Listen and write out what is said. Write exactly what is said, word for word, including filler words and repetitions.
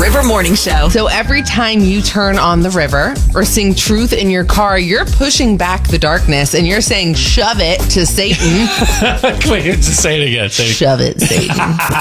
River Morning Show. So every time you turn on the river or sing truth in your car, you're pushing back the darkness and you're saying, shove it to Satan. Wait, just say it again. Say it again. Shove it, Satan.